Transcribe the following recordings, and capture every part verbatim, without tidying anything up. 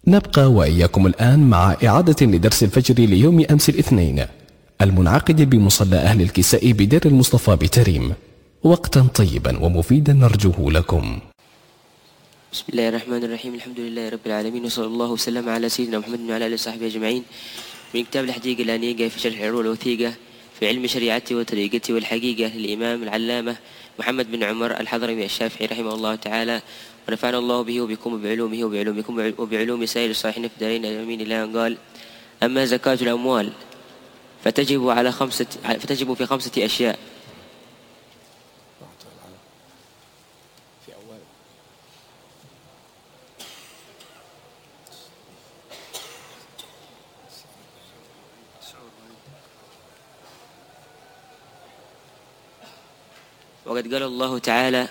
نبقى وإياكم الآن مع إعادة لدرس الفجر ليوم أمس الاثنين المنعقد بمصلى أهل الكساء بدير المصطفى بتريم. وقتا طيبا ومفيدا نرجوه لكم. بسم الله الرحمن الرحيم. الحمد لله رب العالمين، وصلى الله وسلم على سيدنا محمد وعلى آله وصحبه أجمعين. من كتاب الحديقة الأنيقة في شرح العروة الوثيقة في علم شريعته وطريقته والحقيقة للإمام العلامة محمد بن عمر الحضرمي الشافعي رحمه الله تعالى، ونفعنا الله به وبكم وبعلومه وبعلومكم وبعلوم سائر الصالحين في الدارين آمين. إلى أن قال: أما زكاة الأموال فتجب على خمسة فتجب في خمسة أشياء. وقد قال الله تعالى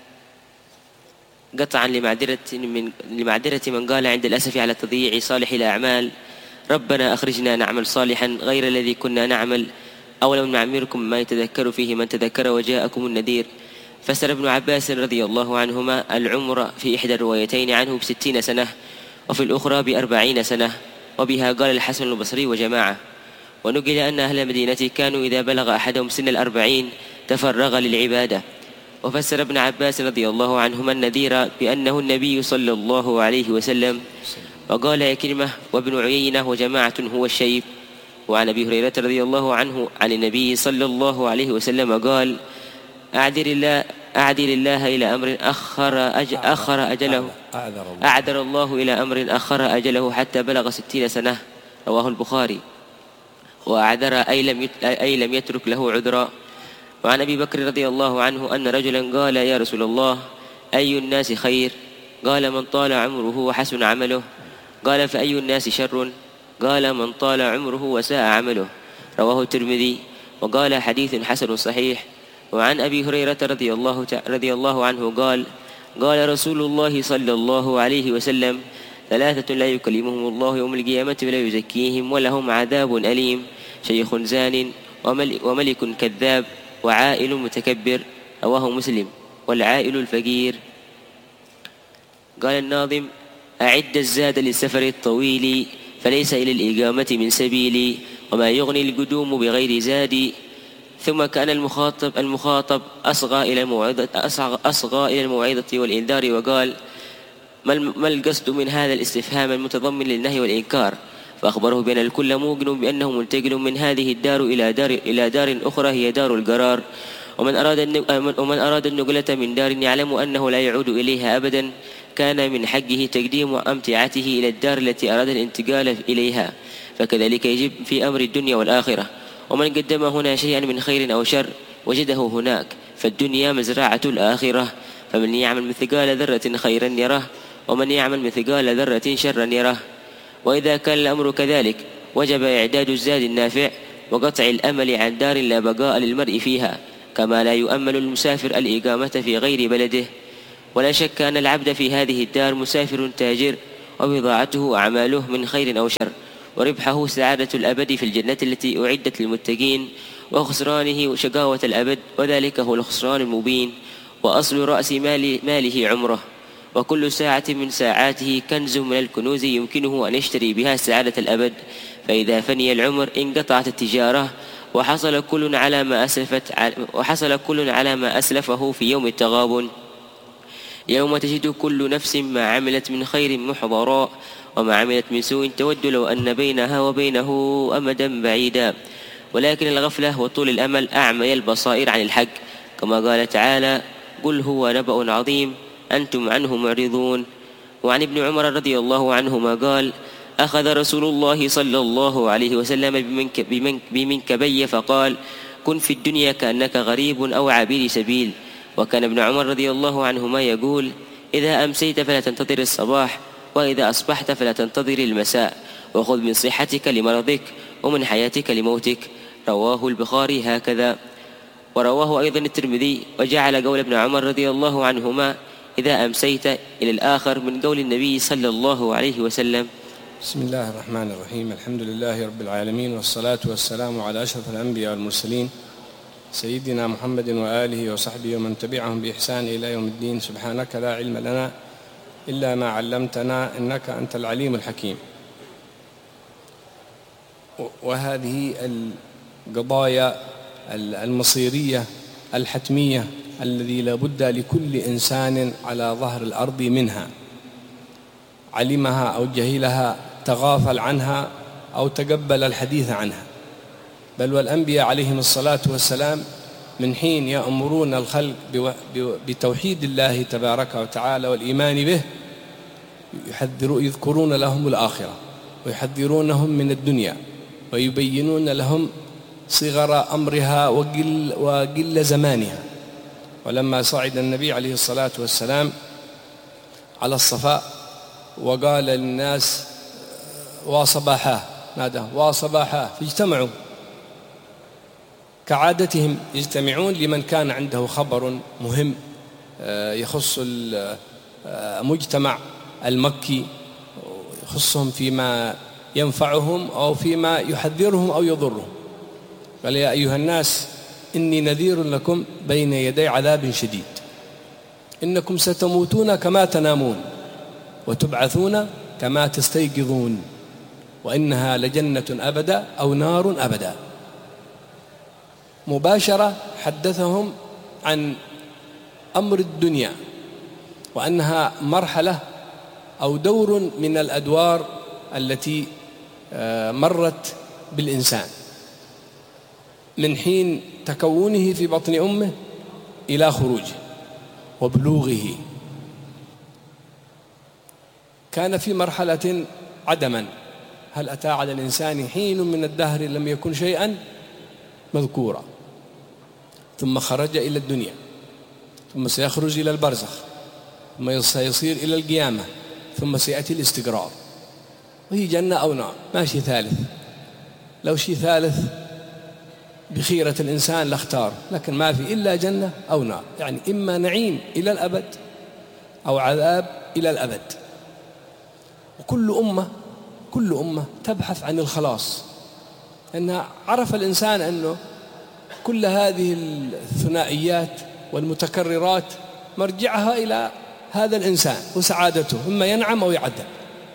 قطعا لمعذرة من لمعذرة من قال عند الأسف على تضييع صالح الأعمال: ربنا أخرجنا نعمل صالحا غير الذي كنا نعمل أولم نعمركم ما يتذكر فيه من تذكر وجاءكم النذير. فسر ابن عباس رضي الله عنهما العمر في إحدى الروايتين عنه بستين سنة وفي الأخرى بأربعين سنة، وبها قال الحسن البصري وجماعة. ونقل أن أهل المدينة كانوا إذا بلغ أحدهم سن الأربعين تفرغ للعبادة. وفسر ابن عباس رضي الله عنهما النذير بأنه النبي صلى الله عليه وسلم. وقال عكرمة وابن عيينة وجماعة هو الشيب. وعن أبي هريرة رضي الله عنه عن النبي صلى الله عليه وسلم قال: أعذر الله أعذر الله إلى أمر أخر أج أخر أجله أعذر الله إلى أمر أخر أجله حتى بلغ ستين سنة. رواه البخاري. وأعذر أي لم أي لم يترك له عذرا. وعن أبي بكر رضي الله عنه أن رجلا قال: يا رسول الله، أي الناس خير؟ قال: من طال عمره وحسن عمله. قال: فأي الناس شر؟ قال: من طال عمره وساء عمله. رواه الترمذي. وقال: حديث حسن صحيح. وعن أبي هريرة رضي الله رضي الله عنه قال: قال رسول الله صلى الله عليه وسلم: ثلاثة لا يكلمهم الله يوم القيامة ولا يزكيهم ولهم عذاب أليم: شيخ زان وملك كذاب وعائل متكبر. رواه مسلم. والعائل الفقير. قال الناظم: أعد الزاد للسفر الطويل فليس إلى الإقامة من سبيل وما يغني القدوم بغير زاد. ثم كان المخاطب المخاطب أصغى إلى الموعظة أصغى, أصغى إلى الموعظة والإنذار، وقال: ما القصد من هذا الاستفهام المتضمن للنهي والإنكار؟ فأخبره بأن الكل موقن بأنه منتقل من هذه الدار إلى دار إلى دار أخرى هي دار القرار. ومن أراد ومن أراد النقلة من دار يعلم أنه لا يعود إليها أبدا كان من حقه تقديم أمتعته إلى الدار التي أراد الانتقال إليها. فكذلك يجب في أمر الدنيا والآخرة. ومن قدم هنا شيئا من خير أو شر وجده هناك، فالدنيا مزرعة الآخرة. فمن يعمل مثقال ذرة خيرا يره ومن يعمل مثقال ذرة شرا يره. وإذا كان الأمر كذلك وجب إعداد الزاد النافع وقطع الأمل عن دار لا بقاء للمرء فيها، كما لا يؤمل المسافر الإقامة في غير بلده. ولا شك أن العبد في هذه الدار مسافر تاجر، وبضاعته أعماله من خير أو شر، وربحه سعادة الأبد في الجنة التي أعدت للمتقين، وخسرانه شقاوة الأبد، وذلك هو الخسران المبين. وأصل رأس مال ماله عمره، وكل ساعة من ساعاته كنز من الكنوز يمكنه أن يشتري بها سعادة الأبد. فإذا فني العمر انقطعت التجارة، وحصل كل على ما أسلفت وحصل كل على ما أسلفه في يوم التغابن، يوم تجد كل نفس ما عملت من خير محضرا وما عملت من سوء تود لو أن بينها وبينه أمدا بعيدا. ولكن الغفلة وطول الأمل أعمي البصائر عن الحق، كما قال تعالى: قل هو نبأ عظيم أنتم عنه معرضون. وعن ابن عمر رضي الله عنهما قال: أخذ رسول الله صلى الله عليه وسلم بمنك بمنكبي فقال: كن في الدنيا كأنك غريب أو عابر سبيل. وكان ابن عمر رضي الله عنهما يقول: إذا أمسيت فلا تنتظر الصباح، وإذا أصبحت فلا تنتظر المساء، وخذ من صحتك لمرضك ومن حياتك لموتك. رواه البخاري هكذا. ورواه أيضا الترمذي. وجعل قول ابن عمر رضي الله عنهما إذا أمسيت إلى الآخر من قول النبي صلى الله عليه وسلم. بسم الله الرحمن الرحيم. الحمد لله رب العالمين، والصلاة والسلام على أشرف الأنبياء والمرسلين سيدنا محمد وآله وصحبه ومن تبعهم بإحسان إلى يوم الدين. سبحانك لا علم لنا إلا ما علمتنا إنك أنت العليم الحكيم. وهذه القضايا المصيرية الحتمية الذي لا بد لكل إنسان على ظهر الأرض منها، علمها أو جهلها، تغافل عنها أو تقبل الحديث عنها. بل والأنبياء عليهم الصلاة والسلام من حين يأمرون الخلق بتوحيد الله تبارك وتعالى والإيمان به يحذرون يذكرون لهم الآخرة ويحذرونهم من الدنيا ويبينون لهم صغر أمرها وقل, وقل زمانها. ولما صعد النبي عليه الصلاة والسلام على الصفاء وقال للناس وصباحاه، نادى وصباحاه، فاجتمعوا كعادتهم، يجتمعون لمن كان عنده خبر مهم يخص المجتمع المكي، يخصهم فيما ينفعهم أو فيما يحذرهم أو يضرهم. قال يا أيها الناس إني نذير لكم بين يدي عذاب شديد، إنكم ستموتون كما تنامون وتبعثون كما تستيقظون، وإنها لجنة أبدا أو نار أبدا. مباشرة حدثهم عن أمر الدنيا وأنها مرحلة أو دور من الأدوار التي مرت بالإنسان من حين تكونه في بطن أمه إلى خروجه وبلوغه. كان في مرحلة عدما، هل أتى على الإنسان حين من الدهر لم يكن شيئا مذكورا، ثم خرج إلى الدنيا، ثم سيخرج إلى البرزخ، ثم سيصير إلى القيامة، ثم سيأتي الاستقرار، وهي جنة أو نار، ما شيء ثالث. لو شيء ثالث بخيرة الإنسان لاختار، لكن ما في إلا جنة أو نار، يعني إما نعيم إلى الأبد أو عذاب إلى الأبد. وكل أمة كل أمة تبحث عن الخلاص، لأن عرف الإنسان أنه كل هذه الثنائيات والمتكررات مرجعها إلى هذا الإنسان وسعادته، إما ينعم أو يعذب،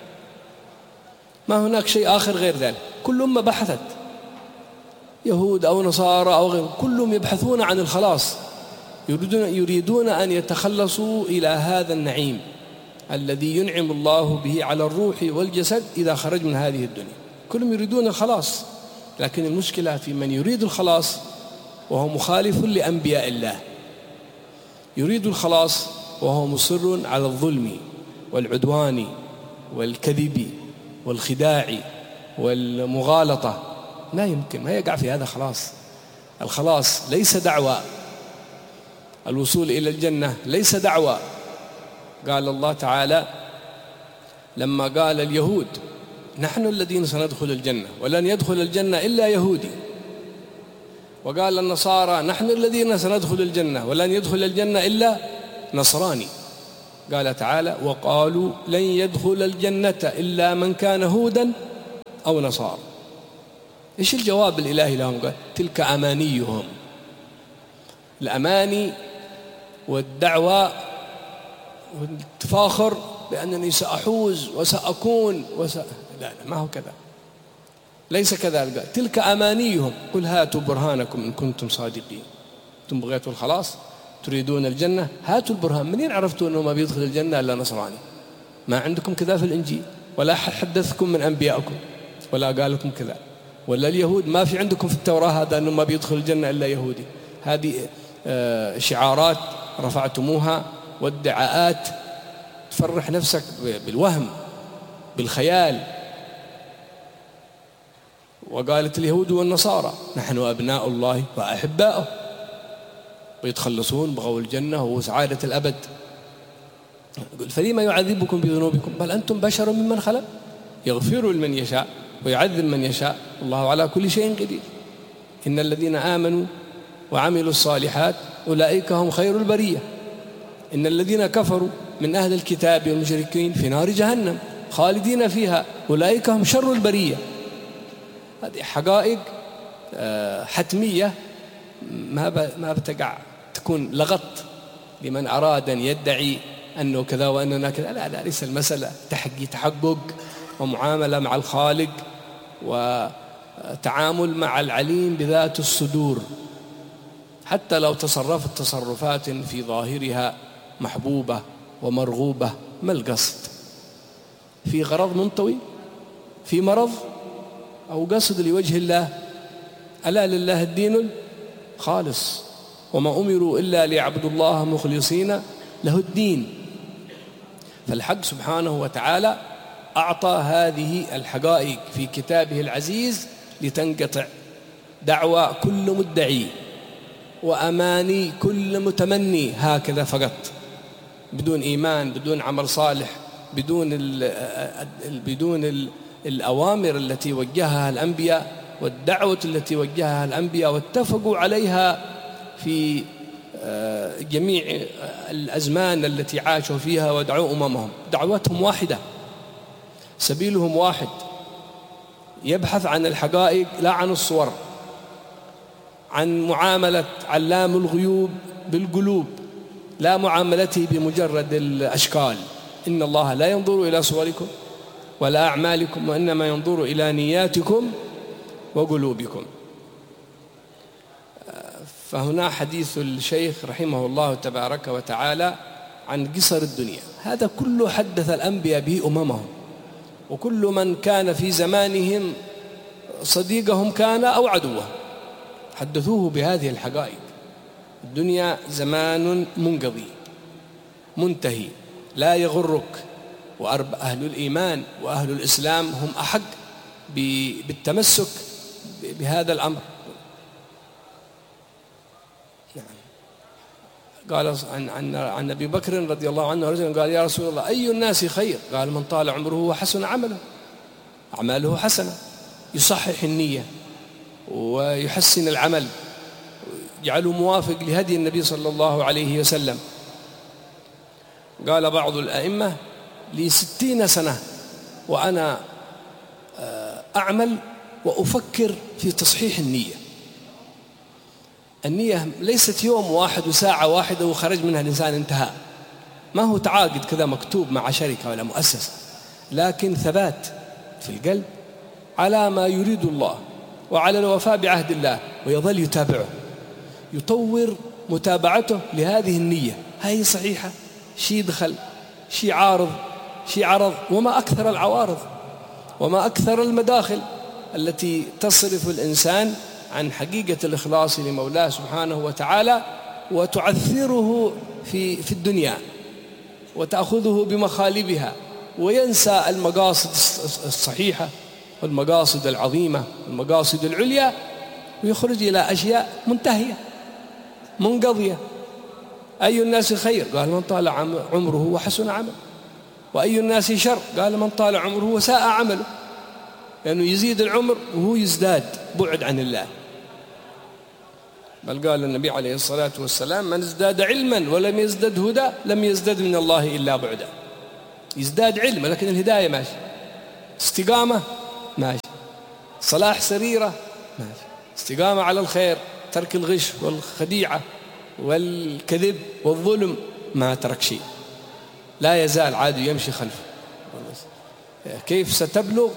ما هناك شيء آخر غير ذلك. كل أمة بحثت، يهود أو نصارى أو غير، كلهم يبحثون عن الخلاص، يريدون, يريدون أن يتخلصوا إلى هذا النعيم الذي ينعم الله به على الروح والجسد إذا خرج من هذه الدنيا. كلهم يريدون الخلاص، لكن المشكلة في من يريد الخلاص وهو مخالف لأنبياء الله، يريد الخلاص وهو مصر على الظلم والعدوان والكذب والخداع والمغالطة. ما يمكن، ما يقع في هذا خلاص. الخلاص ليس دعوة، الوصول إلى الجنة ليس دعوة. قال الله تعالى لما قال اليهود نحن الذين سندخل الجنة ولن يدخل الجنة إلا يهودي، وقال النصارى نحن الذين سندخل الجنة ولن يدخل الجنة إلا نصراني. قال تعالى وقالوا لن يدخل الجنة إلا من كان هودا أو نصارى. إيش الجواب الإلهي لهم؟ قال تلك أمانيهم. الأماني والدعوة والتفاخر بأنني سأحوز وسأكون وس... لا لا ما هو كذا، ليس كذلك. تلك أمانيهم قل هاتوا برهانكم إن كنتم صادقين. أنتم بغيتوا الخلاص، تريدون الجنة، هاتوا البرهان. منين عرفتوا أنه ما بيدخل الجنة إلا نصراني؟ ما عندكم كذا في الإنجيل، ولا حدثكم من أنبيائكم ولا قال لكم كذا. ولا اليهود ما في عندكم في التوراة هذا أنه ما بيدخل الجنة إلا يهودي. هذه شعارات رفعتموها وادعاءات تفرح نفسك بالوهم بالخيال. وقالت اليهود والنصارى نحن أبناء الله وأحباؤه، ويتخلصون بغوا الجنة وسعادة الأبد. فلما يعذبكم بذنوبكم بل أنتم بشر ممن خلق يغفر لمن يشاء ويعذب من يشاء والله على كل شيء قدير. إن الذين آمنوا وعملوا الصالحات أولئك هم خير البرية. إن الذين كفروا من أهل الكتاب والمشركين في نار جهنم خالدين فيها أولئك هم شر البرية. هذه حقائق حتمية ما ما بتقع تكون لغط لمن أراد أن يدعي أنه كذا وأننا كذا، لا لا، ليس المسألة تحقي تحقق ومعاملة مع الخالق وتعامل مع العليم بذات الصدور. حتى لو تصرفت تصرفات في ظاهرها محبوبة ومرغوبة، ما القصد؟ في غرض منطوي، في مرض، أو قصد لوجه الله؟ ألا لله الدين الخالص، وما أمروا إلا ليعبدوا الله مخلصين له الدين. فالحق سبحانه وتعالى أعطى هذه الحقائق في كتابه العزيز لتنقطع دعوى كل مدعي وأماني كل متمني هكذا فقط، بدون إيمان، بدون عمل صالح، بدون ال بدون ال الأوامر التي وجهها الأنبياء والدعوة التي وجهها الأنبياء واتفقوا عليها في جميع الأزمان التي عاشوا فيها ودعوا أممهم. دعوتهم واحدة، سبيلهم واحد، يبحث عن الحقائق لا عن الصور، عن معاملة علام الغيوب بالقلوب لا معاملته بمجرد الأشكال. إن الله لا ينظر إلى صوركم ولا أعمالكم وإنما ينظر إلى نياتكم وقلوبكم. فهنا حديث الشيخ رحمه الله تبارك وتعالى عن قصر الدنيا، هذا كله حدث الأنبياء به أممهم، وكل من كان في زمانهم صديقهم كان أو عدوه حدثوه بهذه الحقائق. الدنيا زمان منقضي منتهي لا يغرك، وأهل الإيمان وأهل الإسلام هم أحق بالتمسك بهذا الأمر. قال عن, عن, عن أبي بكر رضي الله عنه رجل قال: يا رسول الله، أي الناس خير؟ قال: من طال عمره وحسن عمله. أعماله حسنة، يصحح النية ويحسن العمل، يجعله موافق لهدي النبي صلى الله عليه وسلم. قال بعض الأئمة: لي ستين سنة وأنا أعمل وأفكر في تصحيح النية. النية ليست يوم واحد وساعة واحدة وخرج منها الإنسان انتهى، ما هو تعاقد كذا مكتوب مع شركة ولا مؤسسة، لكن ثبات في القلب على ما يريد الله وعلى الوفاء بعهد الله، ويظل يتابعه، يطور متابعته لهذه النية. هذه صحيحة، شيء دخل، شيء عارض، شيء عرض، وما أكثر العوارض وما أكثر المداخل التي تصرف الإنسان عن حقيقة الإخلاص لمولاه سبحانه وتعالى وتعثره في في الدنيا وتأخذه بمخالبها، وينسى المقاصد الصحيحة والمقاصد العظيمة والمقاصد العليا، ويخرج إلى أشياء منتهية منقضية. أي الناس خير؟ قال: من طال عمره وحسن عمله. وأي الناس شر؟ قال: من طال عمره وساء عمله، لأنه يعني يزيد العمر وهو يزداد بعد عن الله. بل قال النبي عليه الصلاة والسلام: من ازداد علما ولم يزدد هدى لم يزدد من الله إلا بعدا. يزداد علم لكن الهداية ماشي، استقامة ماشي، صلاح سريرة ماشي، استقامة على الخير، ترك الغش والخديعة والكذب والظلم ما ترك شيء، لا يزال عاد يمشي خلفه. كيف ستبلغ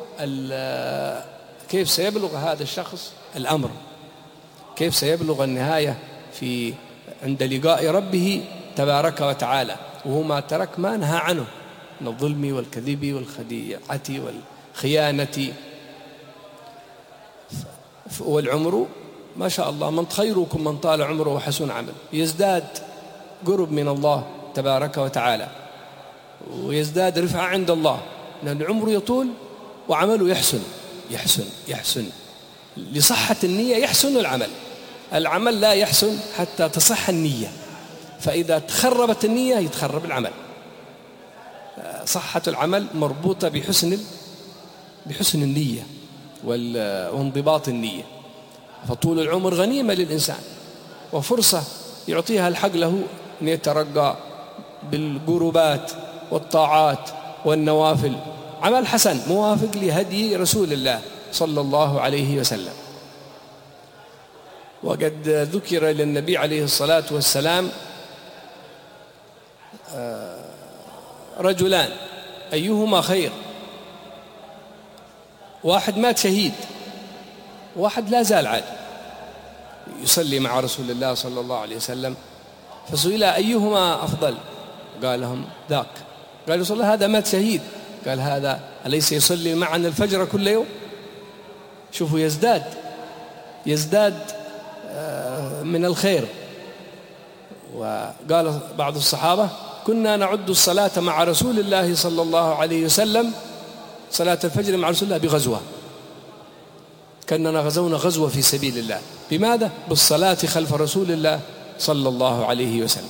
كيف سيبلغ هذا الشخص الأمر؟ كيف سيبلغ النهاية في عند لقاء ربه تبارك وتعالى وهو ما ترك ما نهى عنه من الظلم والكذب والخديعة والخيانة؟ والعمر ما شاء الله، من خيركم من طال عمره وحسن عمل، يزداد قرب من الله تبارك وتعالى ويزداد رفعة عند الله، لأن عمره يطول وعمله يحسن يحسن يحسن. لصحة النية يحسن العمل، العمل لا يحسن حتى تصح النية، فإذا تخربت النية يتخرب العمل. صحة العمل مربوطة بحسن بحسن النية وانضباط النية. فطول العمر غنيمة للإنسان وفرصة يعطيها الحق له أن يترقى بالقربات والطاعات والنوافل، عمل حسن موافق لهدي رسول الله صلى الله عليه وسلم. وقد ذكر للنبي عليه الصلاة والسلام رجلان أيهما خير؟ واحد مات شهيد، واحد لا زال عاد يصلي مع رسول الله صلى الله عليه وسلم، فسئل أيهما أفضل؟ قال لهم ذاك. قال رسول الله هذا مات شهيد. قال هذا أليس يصلي معنا الفجر كل يوم؟ شوفوا يزداد يزداد من الخير. وقال بعض الصحابة كنا نعد الصلاة مع رسول الله صلى الله عليه وسلم، صلاة الفجر مع رسول الله بغزوة، كأننا غزونا غزوة في سبيل الله. بماذا؟ بالصلاة خلف رسول الله صلى الله عليه وسلم.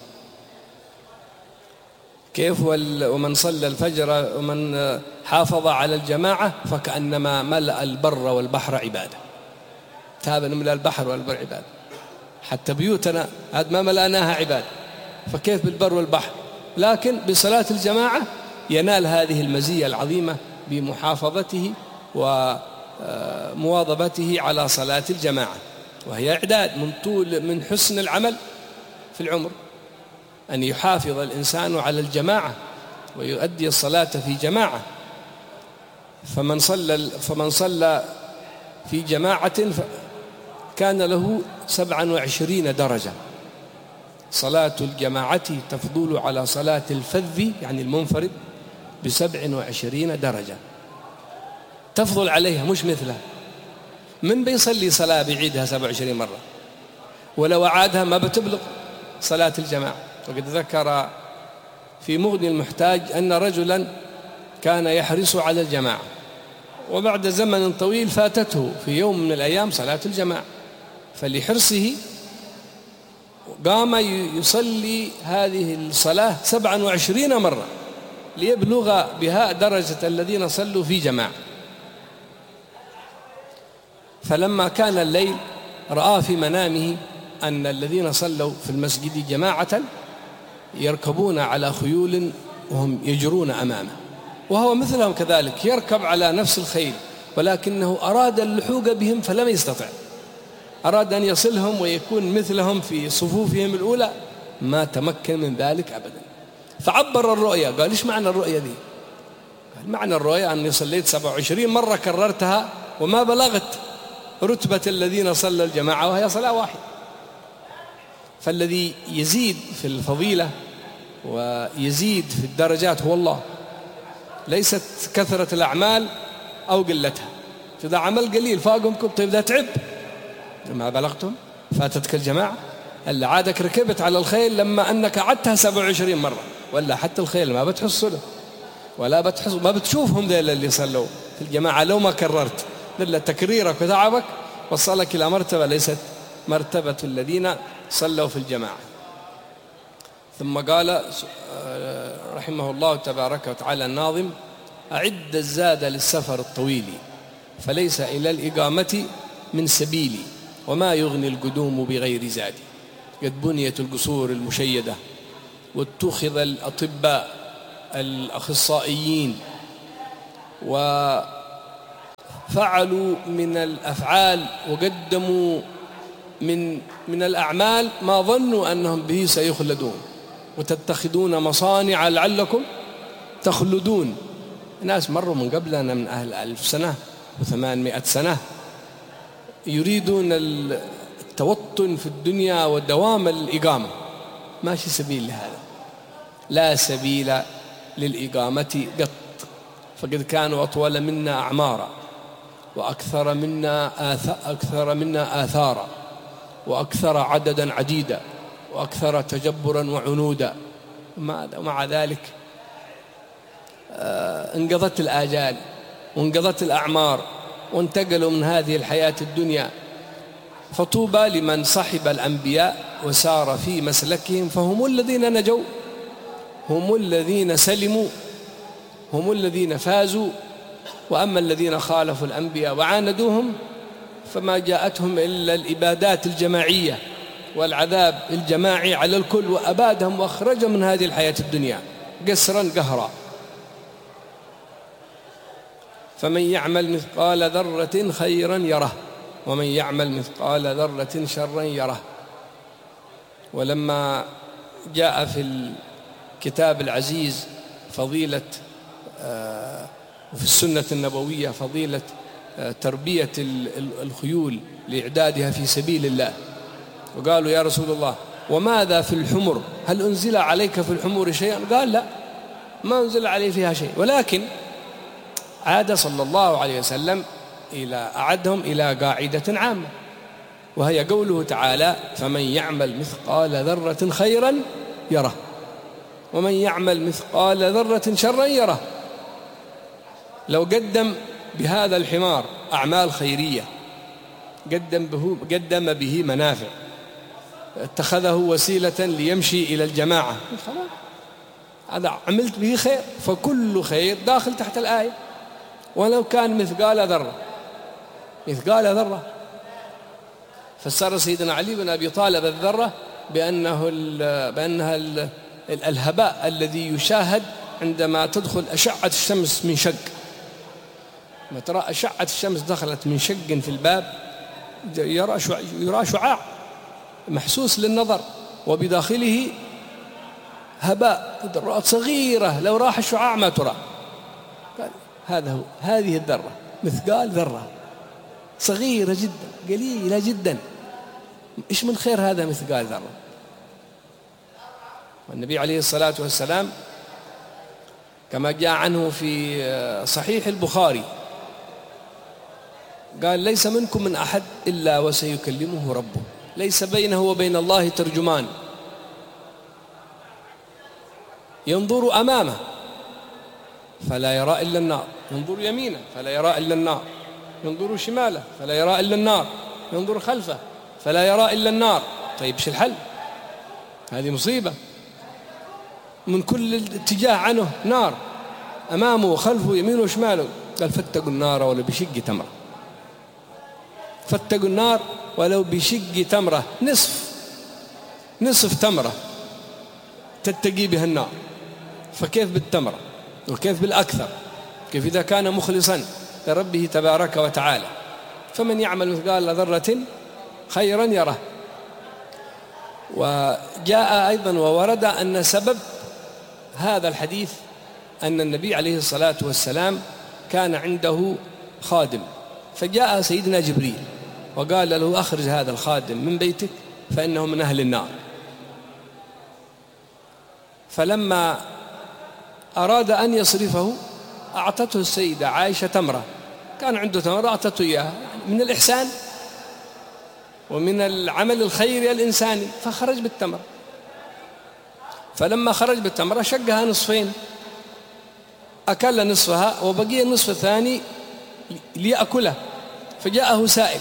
كيف؟ ومن صلى الفجر ومن حافظ على الجماعة فكأنما ملأ البر والبحر عبادة. تابع نملأ البحر والبر عبادة، حتى بيوتنا هذا ما ملأناها عبادة، فكيف بالبر والبحر؟ لكن بصلاة الجماعة ينال هذه المزية العظيمة بمحافظته ومواظبته على صلاة الجماعة، وهي إعداد من طول من حسن العمل في العمر أن يحافظ الإنسان على الجماعة ويؤدي الصلاة في جماعة. فمن صلى فمن صلى في جماعة كان له سبعا وعشرين درجة. صلاة الجماعة تفضل على صلاة الفذ يعني المنفرد بسبع وعشرين درجة، تفضل عليها مش مثلها. من بيصلي صلاة بعيدها سبع وعشرين مرة، ولو عادها ما بتبلغ صلاة الجماعة. وقد ذكر في مغني المحتاج أن رجلا كان يحرص على الجماعة، وبعد زمن طويل فاتته في يوم من الأيام صلاة الجماعة، فلحرصه قام يصلي هذه الصلاة سبعا وعشرين مرة ليبلغ بها درجة الذين صلوا في جماعة. فلما كان الليل رأى في منامه أن الذين صلوا في المسجد جماعة يركبون على خيول وهم يجرون أمامه، وهو مثلهم كذلك يركب على نفس الخيل، ولكنه أراد اللحوق بهم فلم يستطع. أراد أن يصلهم ويكون مثلهم في صفوفهم الأولى، ما تمكن من ذلك أبدا. فعبر الرؤيا، قال إيش معنى الرؤيا دي؟ قال معنى الرؤيا أني صليت سبعة وعشرين مرة كررتها وما بلغت رتبة الذين صلوا الجماعة، وهي صلاة واحدة. فالذي يزيد في الفضيلة ويزيد في الدرجات هو الله، ليست كثرة الأعمال أو قلتها. إذا عمل قليل فاقمكم طيب إذا تعب ما بلغتم فاتتك الجماعة، اللي عادك ركبت على الخيل لما أنك عدتها سبع وعشرين مرة، ولا حتى الخيل ما بتحصله ولا بتحص ما بتشوفهم ذيل اللي صلوا في الجماعة لو ما كررت، إلا تكريرك وتعبك وصلك إلى مرتبة ليست مرتبة الذين صلوا في الجماعة. ثم قال رحمه الله تبارك وتعالى الناظم: أعد الزاد للسفر الطويل فليس إلى الإقامة من سبيلي، وما يغني القدوم بغير زاد. قد بنيت القصور المشيدة واتخذ الأطباء الأخصائيين وفعلوا من الأفعال وقدموا من من الأعمال ما ظنوا أنهم به سيخلدون، وتتخذون مصانع لعلكم تخلدون. ناس مروا من قبلنا من أهل ألف سنة وثمانمائة سنة يريدون التوطن في الدنيا ودوام الإقامة، ماشي سبيل لهذا، لا سبيل للإقامة قط. فقد كانوا أطول منا أعمارا وأكثر منا أكثر منا آثارا وأكثر عددا عديدا وأكثر تجبرا وعنودا، ومع ذلك انقضت الآجال وانقضت الأعمار وانتقلوا من هذه الحياة الدنيا. فطوبى لمن صحب الأنبياء وسار في مسلكهم، فهم الذين نجوا، هم الذين سلموا، هم الذين فازوا. وأما الذين خالفوا الأنبياء وعاندوهم فما جاءتهم إلا الإبادات الجماعية والعذاب الجماعي على الكل، وأبادهم وأخرجهم من هذه الحياة الدنيا قسرا قهرا. فمن يعمل مثقال ذرة خيرا يره ومن يعمل مثقال ذرة شرا يره. ولما جاء في الكتاب العزيز فضيلة وفي السنة النبوية فضيلة تربية الخيول لإعدادها في سبيل الله. وقالوا يا رسول الله وماذا في الحمر؟ هل أنزل عليك في الحمر شيئا؟ قال لا، ما أنزل عليه فيها شيء، ولكن عاد صلى الله عليه وسلم إلى أعدهم إلى قاعدة عامة، وهي قوله تعالى فمن يعمل مثقال ذرة خيرا يره ومن يعمل مثقال ذرة شرا يره. لو قدم بهذا الحمار أعمال خيرية، قدم به, قدم به منافع، اتخذه وسيلة ليمشي إلى الجماعة، هذا عملت به خير، فكل خير داخل تحت الآية ولو كان مثقال ذرة. مثقال ذرة فسر سيدنا علي بن أبي طالب الذرة بأنه بأنها الهباء الذي يشاهد عندما تدخل أشعة الشمس من شق. ما ترى أشعة الشمس دخلت من شق في الباب يرى يرى شعاع محسوس للنظر، وبداخله هباء ذرات صغيرة لو راح الشعاع ما ترى. هذا هو، هذه الذرة مثقال ذرة صغيرة جدا قليلة جدا، إيش من خير هذا مثقال ذرة. والنبي عليه الصلاة والسلام كما جاء عنه في صحيح البخاري قال ليس منكم من أحد إلا وسيكلمه ربه، ليس بينه وبين الله ترجمان، ينظر أمامه فلا يرى إلا النار، ينظر يمينه فلا يرى إلا النار، ينظر شماله فلا يرى إلا النار، ينظر خلفه فلا يرى إلا النار. طيب ايش الحل؟ هذه مصيبة، من كل اتجاه عنه نار، أمامه وخلفه يمينه وشماله. قال فاتقوا النار ولو بشق تمرة، فاتقوا النار ولو بشق تمرة، نصف نصف تمرة تتقي بها النار، فكيف بالتمرة وكيف بالأكثر؟ كيف إذا كان مخلصا لربه تبارك وتعالى. فمن يعمل مثقال ذرة خيرا يره. وجاء أيضا وورد أن سبب هذا الحديث أن النبي عليه الصلاة والسلام كان عنده خادم، فجاء سيدنا جبريل وقال له أخرج هذا الخادم من بيتك فإنه من أهل النار. فلما أراد أن يصرفه أعطته السيدة عائشة تمرة، كان عنده تمرة أعطته إياها من الإحسان ومن العمل الخيري الإنساني، فخرج بالتمرة. فلما خرج بالتمرة شقها نصفين، أكل نصفها وبقي النصف الثاني ليأكله، فجاءه سائل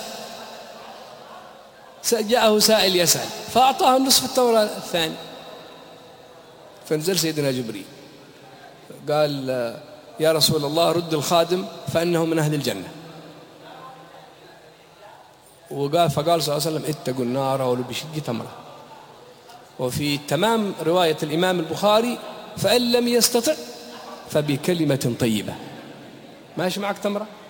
جاءه سائل يسأل فأعطاه النصف التمرة الثاني. فنزل سيدنا جبريل قال يا رسول الله رد الخادم فإنه من أهل الجنة. وقال فقال صلى الله عليه وسلم اتقوا النار ولو بشق تمرة. وفي تمام رواية الإمام البخاري فإن لم يستطع فبكلمة طيبة. ماشي معك تمرة؟